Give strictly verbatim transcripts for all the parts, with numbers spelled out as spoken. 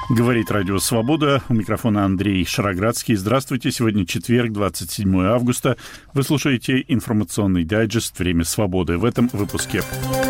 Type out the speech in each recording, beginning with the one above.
Говорит Радио Свобода. У микрофона Андрей Шароградский. Здравствуйте. Сегодня четверг, двадцать седьмое августа. Вы слушаете информационный дайджест «Время свободы». В этом выпуске.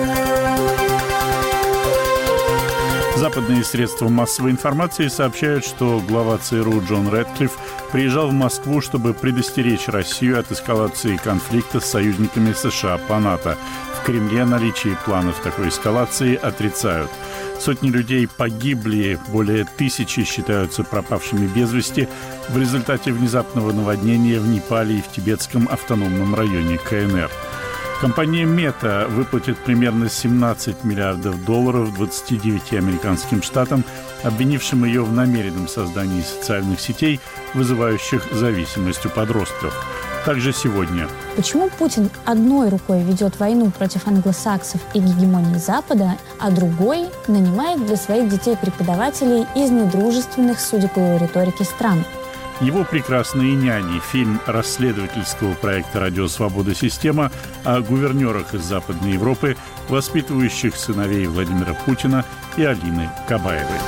Западные средства массовой информации сообщают, что глава ЦРУ Джон Рэдклифф приезжал в Москву, чтобы предостеречь Россию от эскалации конфликта с союзниками США по НАТО. В Кремле наличие планов такой эскалации отрицают. Сотни людей погибли, более тысячи считаются пропавшими без вести в результате внезапного наводнения в Непале и в тибетском автономном районе КНР. Компания Мета выплатит примерно семнадцать миллиардов долларов двадцати девяти американским штатам, обвинившим ее в намеренном создании социальных сетей, вызывающих зависимость у подростков. Также сегодня. Почему Путин одной рукой ведет войну против англосаксов и гегемонии Запада, а другой нанимает для своих детей преподавателей из недружественных, судя по его риторике, стран? Его «Прекрасные няни» — фильм расследовательского проекта «Радио Свобода. Система» о гувернерах из Западной Европы, воспитывающих сыновей Владимира Путина и Алины Кабаевой.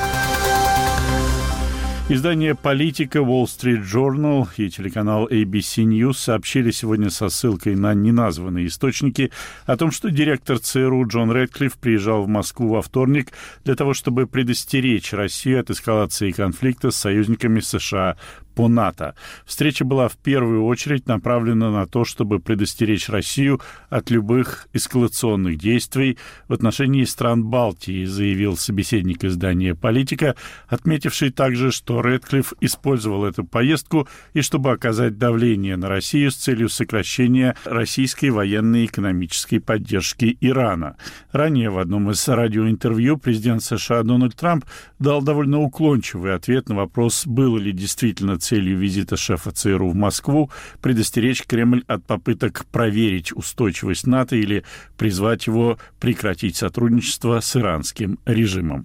Издание «Политика», Wall Street Journal и телеканал эй би си News сообщили сегодня со ссылкой на неназванные источники о том, что директор ЦРУ Джон Рэдклифф приезжал в Москву во вторник для того, чтобы предостеречь Россию от эскалации конфликта с союзниками США по НАТО. Встреча была в первую очередь направлена на то, чтобы предостеречь Россию от любых эскалационных действий в отношении стран Балтии, заявил собеседник издания «Политика», отметивший также, что Рэдклифф использовал эту поездку и чтобы оказать давление на Россию с целью сокращения российской военной и экономической поддержки Ирана. Ранее в одном из радиоинтервью президент США Дональд Трамп дал довольно уклончивый ответ на вопрос, было ли действительно целью визита шефа ЦРУ в Москву предостеречь Кремль от попыток проверить устойчивость НАТО или призвать его прекратить сотрудничество с иранским режимом.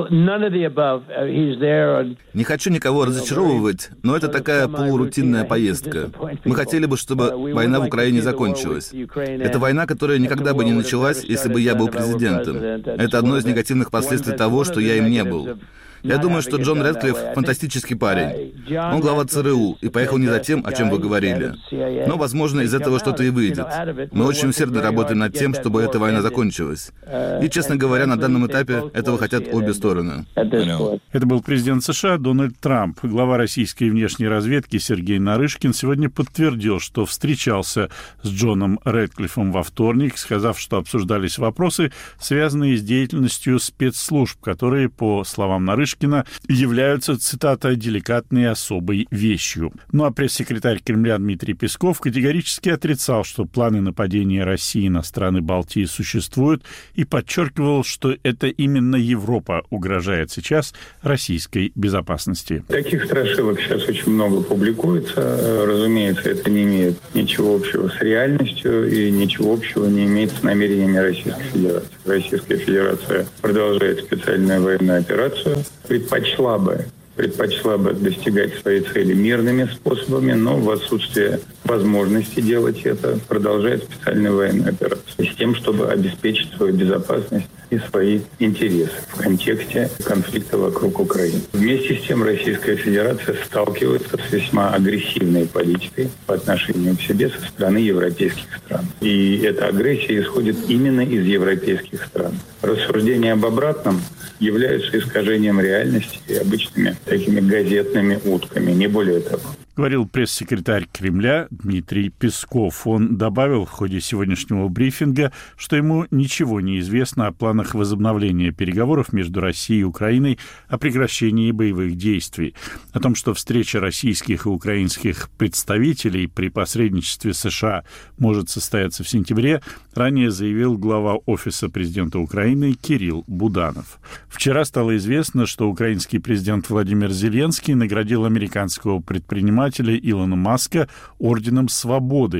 Не хочу никого разочаровывать, но это такая полурутинная поездка. Мы хотели бы, чтобы война в Украине закончилась. Это война, которая никогда бы не началась, если бы я был президентом. Это одно из негативных последствий того, что я им не был. Я думаю, что Джон Рэдклифф — фантастический парень. Он глава ЦРУ и поехал не за тем, о чем вы говорили. Но, возможно, из этого что-то и выйдет. Мы очень усердно работаем над тем, чтобы эта война закончилась. И, честно говоря, на данном этапе этого хотят обе стороны. Это был президент США Дональд Трамп. Глава российской внешней разведки Сергей Нарышкин сегодня подтвердил, что встречался с Джоном Рэдклиффом во вторник, сказав, что обсуждались вопросы, связанные с деятельностью спецслужб, которые, по словам Нарышкина, являются, цитата, «деликатной и особой вещью». Ну а пресс-секретарь Кремля Дмитрий Песков категорически отрицал, что планы нападения России на страны Балтии существуют, и подчеркивал, что это именно Европа угрожает сейчас российской безопасности. Таких страшилок сейчас очень много публикуется. Разумеется, это не имеет ничего общего с реальностью и ничего общего не имеет с намерениями Российской Федерации. Российская Федерация продолжает специальную военную операцию. Предпочла бы, предпочла бы достигать своей цели мирными способами, но в отсутствие возможности делать это продолжает специальную военную операцию с тем, чтобы обеспечить свою безопасность и свои интересы в контексте конфликта вокруг Украины. Вместе с тем Российская Федерация сталкивается с весьма агрессивной политикой по отношению к себе со стороны европейских стран. И эта агрессия исходит именно из европейских стран. Рассуждения об обратном являются искажением реальности и обычными такими газетными утками, не более того. Говорил пресс-секретарь Кремля Дмитрий Песков. Он добавил в ходе сегодняшнего брифинга, что ему ничего не известно о планах возобновления переговоров между Россией и Украиной о прекращении боевых действий. О том, что встреча российских и украинских представителей при посредничестве США может состояться в сентябре, ранее заявил глава Офиса президента Украины Кирилл Буданов. Вчера стало известно, что украинский президент Владимир Зеленский наградил американского предпринимателя Илона Маска орденом Свободы.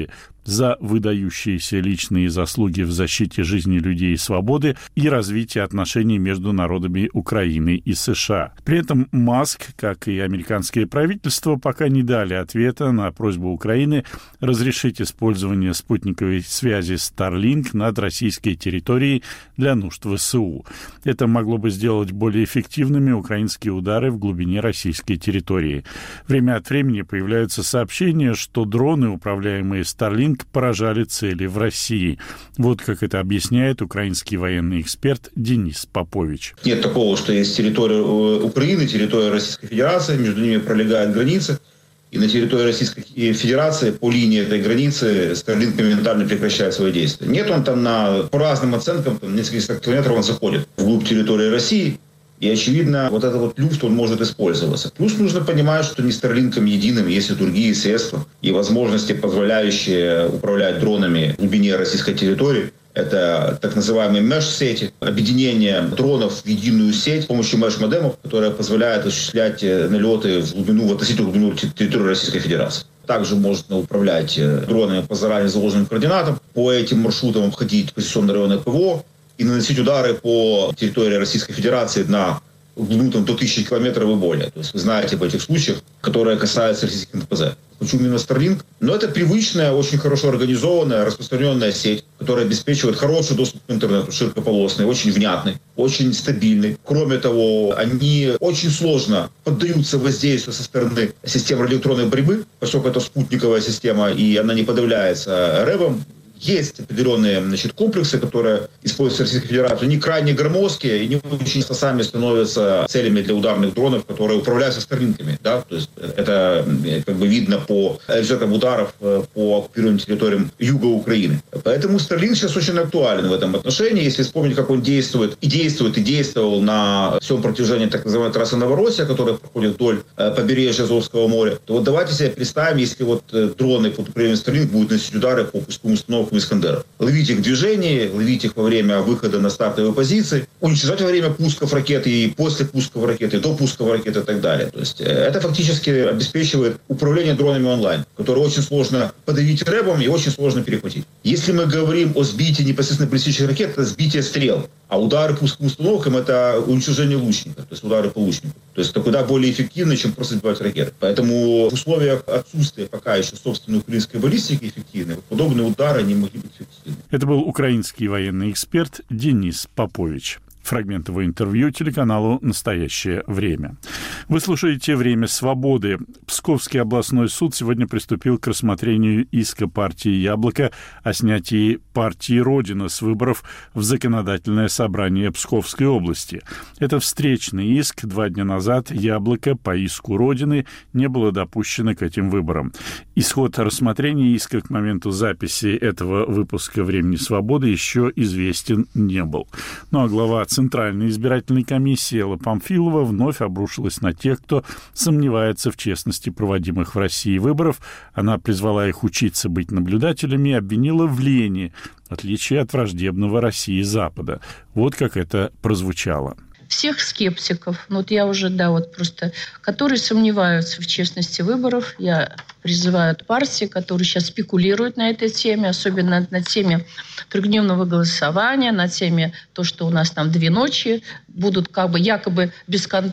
за выдающиеся личные заслуги в защите жизни людей и свободы и развития отношений между народами Украины и США. При этом Маск, как и американское правительство, пока не дали ответа на просьбу Украины разрешить использование спутниковой связи Starlink над российской территорией для нужд ВСУ. Это могло бы сделать более эффективными украинские удары в глубине российской территории. Время от времени появляются сообщения, что дроны, управляемые Starlink, поражали цели в России. Вот как это объясняет украинский военный эксперт Денис Попович. Нет такого, что есть территория Украины, территория Российской Федерации, между ними пролегает граница, и на территории Российской Федерации по линии этой границы Starlink моментально прекращает свои действия. Нет, он там на, по разным оценкам, там, несколько километров он заходит вглубь территории России, и, очевидно, вот этот вот люфт, он может использоваться. Плюс нужно понимать, что не Starlink'ом единым, есть и другие средства и возможности, позволяющие управлять дронами в глубине российской территории. Это так называемые меш-сети, объединение дронов в единую сеть с помощью меш-модемов, которая позволяет осуществлять налеты в глубину, в относительную глубину территории Российской Федерации. Также можно управлять дронами по заранее заложенным координатам, по этим маршрутам обходить позиционные районы ПВО и наносить удары по территории Российской Федерации на глубину там, до тысячи километров и более. То есть вы знаете об этих случаях, которые касаются российских эн пэ зэ. Почему именно Starlink? Но это привычная, очень хорошо организованная, распространенная сеть, которая обеспечивает хороший доступ к интернету, широкополосный, очень внятный, очень стабильный. Кроме того, они очень сложно поддаются воздействию со стороны системы радиоэлектронной борьбы, поскольку это спутниковая система, и она не подавляется рэбом. Есть определенные, значит, комплексы, которые используются в Российской Федерации. Они крайне громоздкие и не очень сами становятся целями для ударных дронов, которые управляются Starlink'ами. Да? То есть это как бы видно по результатам ударов по оккупированным территориям юга Украины. Поэтому Starlink сейчас очень актуален в этом отношении. Если вспомнить, как он действует и действует, и действовал на всем протяжении так называемой трассы Новороссия, которая проходит вдоль побережья Азовского моря, то вот давайте себе представим, если вот дроны под управлением Starlink будут наносить удары по пусковым установкам Искандеров. Ловить их в движении, ловить их во время выхода на стартовые позиции, уничтожать во время пусков ракеты и после пусков ракеты, до пусков ракеты и так далее. То есть это фактически обеспечивает управление дронами онлайн, которое очень сложно подавить рэбом и очень сложно перехватить. Если мы говорим о сбитии непосредственно баллистических ракет, это сбитие стрел. А удары пусковым установкам – это уничтожение лучника, то есть удары по лучнику. То есть это куда более эффективно, чем просто сбивать ракеты. Поэтому в условиях отсутствия пока еще собственной украинской баллистики эффективной, подобные удары не могли быть эффективны. Это был украинский военный эксперт Денис Попович. Фрагмент его интервью телеканалу «Настоящее время». Вы слушаете «Время свободы». Псковский областной суд сегодня приступил к рассмотрению иска партии «Яблоко» о снятии партии «Родина» с выборов в законодательное собрание Псковской области. Это встречный иск. Два дня назад «Яблоко» по иску «Родины» не было допущено к этим выборам. Исход рассмотрения иска к моменту записи этого выпуска «Времени свободы» еще известен не был. Ну а глава Центральной избирательной комиссии Элла Памфилова вновь обрушилась на тех, кто сомневается в честности проводимых в России выборов. Она призвала их учиться быть наблюдателями и обвинила в лени, в отличие от враждебного России Запада. Вот как это прозвучало. Всех скептиков, ну вот я уже, да, вот просто, которые сомневаются в честности выборов, я призываю от партии, которые сейчас спекулируют на этой теме, особенно на теме трехдневного голосования, на теме то, что у нас там две ночи будут как бы якобы бескон...